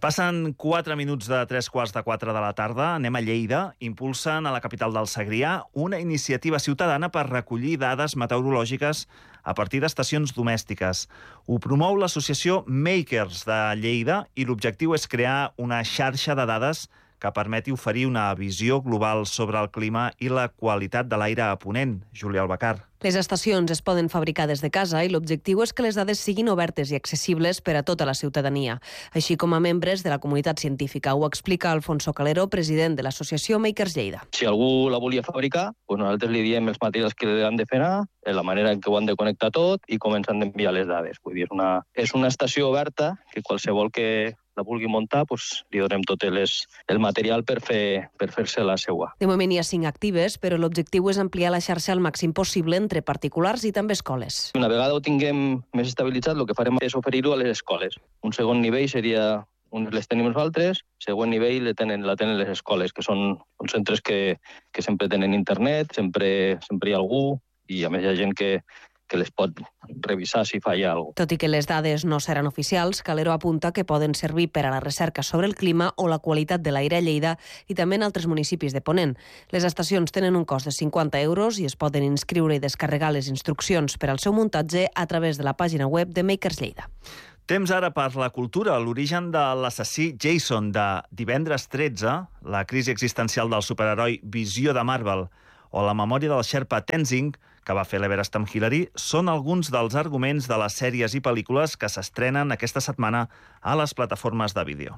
Passen 4 minuts de 3:15 de la tarda. Anem a Lleida. Impulsen a la capital del Segrià una iniciativa ciutadana per recollir dades meteorològiques a partir d'estacions domèstiques. Ho promou l'associació Makers de Lleida i l'objectiu és crear una xarxa de dades que permeti oferir una visió global sobre el clima i la qualitat de l'aire a Ponent. Júlia Albacar. Les estacions es poden fabricar des de casa i l'objectiu és que les dades siguin obertes i accessibles per a tota la ciutadania, així com a membres de la comunitat científica. Ho explica Alfonso Calero, president de l'associació Makers Lleida. Si algú la volia fabricar, nosaltres li diem els materials que han de fer anar, la manera en què ho han de connectar tot i com ens han d'enviar les dades. Vull dir, és una estació oberta que qualsevol que la vulgui muntar, li donem tot el material per fer-se la seua. De moment hi ha 5 actives, però l'objectiu és ampliar la xarxa al màxim possible entre particulars i també escoles. Una vegada ho tinguem més estabilitzat, el que farem és oferir-ho a les escoles. Un segon nivell seria, les tenim nosaltres, següent nivell la tenen les escoles, que són centres que sempre tenen internet, sempre hi ha algú, i a més hi ha gent que les pot revisar si falla alguna cosa. Tot i que les dades no seran oficials, Calero apunta que poden servir per a la recerca sobre el clima o la qualitat de l'aire a Lleida i també en altres municipis de Ponent. Les estacions tenen un cost de 50 euros i es poden inscriure i descarregar les instruccions per al seu muntatge a través de la pàgina web de Makers Lleida. Temps ara per la cultura. L'origen de l'assassí Jason de Divendres 13, la crisi existencial del superheroi Visió de Marvel o la memòria del Sherpa Tenzing, que va fer l'Everest amb Hillary, són alguns dels arguments de les sèries i pel·lícules que s'estrenen aquesta setmana a les plataformes de vídeo.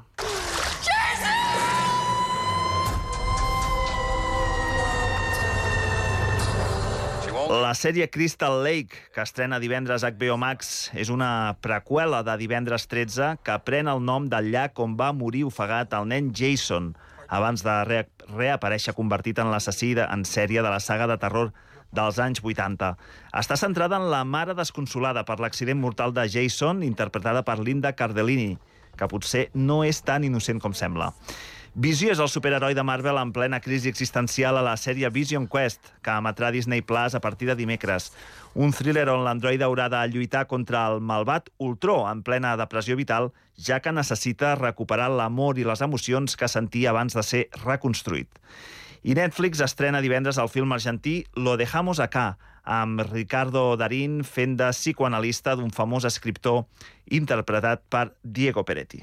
La sèrie Crystal Lake, que estrena divendres a HBO Max, és una preqüela de Divendres 13 que pren el nom del llac on va morir ofegat el nen Jason, abans de reaparèixer convertit en l'assassí en sèrie de la saga de terror dels anys 80. Està centrada en la mare desconsolada per l'accident mortal de Jason, interpretada per Linda Cardellini, que potser no és tan innocent com sembla. Visió és el superheroi de Marvel en plena crisi existencial a la sèrie Vision Quest, que emetrà Disney Plus a partir de dimecres. Un thriller on l'androide haurà de lluitar contra el malvat Ultron en plena depressió vital, ja que necessita recuperar l'amor i les emocions que sentia abans de ser reconstruït. I Netflix estrena divendres el film argentí Lo dejamos acá, amb Ricardo Darín fent de psicoanalista d'un famós escriptor interpretat per Diego Peretti.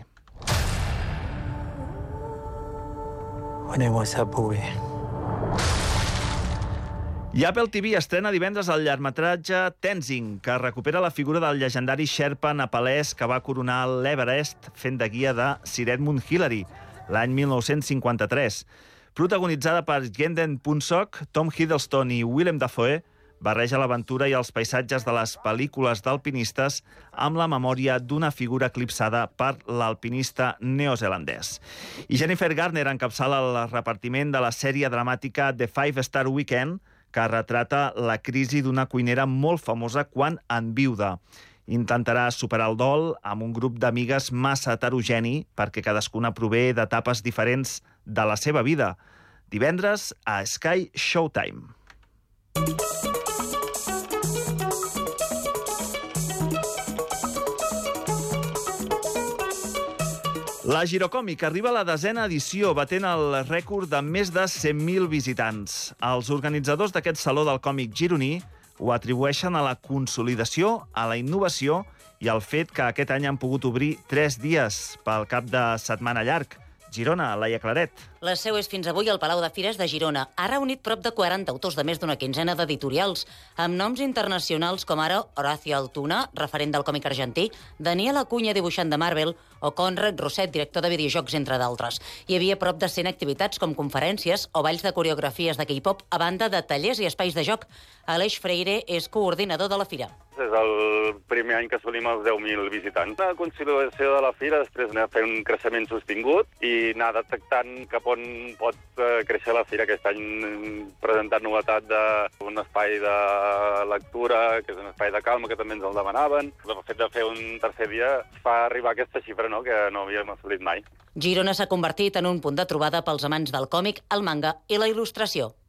I Apple TV estrena divendres el llargmetratge Tenzing, que recupera la figura del llegendari Sherpa nepalès que va coronar l'Everest fent de guia de Sir Edmund Hillary l'any 1953. Protagonitzada per Genden Punsock, Tom Hiddleston i Willem Dafoe, barreja l'aventura i els paisatges de les pel·lícules d'alpinistes amb la memòria d'una figura eclipsada per l'alpinista neozelandès. I Jennifer Garner encapçala el repartiment de la sèrie dramàtica The 5-Star Weekend, que retrata la crisi d'una cuinera molt famosa quan enviuda. Intentarà superar el dol amb un grup d'amigues massa heterogeni perquè cadascuna prové d'etapes diferents de la seva vida. Divendres a Sky Showtime. La Girocòmic arriba a la 10ª edició, batent el rècord de més de 100.000 visitants. Els organitzadors d'aquest Saló del Còmic gironí ho atribueixen a la consolidació, a la innovació i al fet que aquest any han pogut obrir 3 dies pel cap de setmana llarg. Girona, Laia Claret. La seu és fins avui al Palau de Fires de Girona. Ha reunit prop de 40 autors de més d'una quinzena d'editorials, amb noms internacionals com ara Horacio Altuna, referent del còmic argentí, Daniel Acuña, dibuixant de Marvel, o Conrad Roset, director de videojocs, entre d'altres. Hi havia prop de 100 activitats com conferències o balls de coreografies de K-pop, a banda de tallers i espais de joc. Aleix Freire és coordinador de la fira. És el primer any que assolim els 10.000 visitants. La consolidació de la fira, després anar fent un creixement sostingut i anar detectant cap on pot créixer la fira. Aquest any presentant novetat d'un espai de lectura, que és un espai de calma, que també ens el demanaven. El fet de fer un tercer dia fa arribar a aquesta xifra, no?, que no havíem assolit mai. Girona s'ha convertit en un punt de trobada pels amants del còmic, el manga i la il·lustració.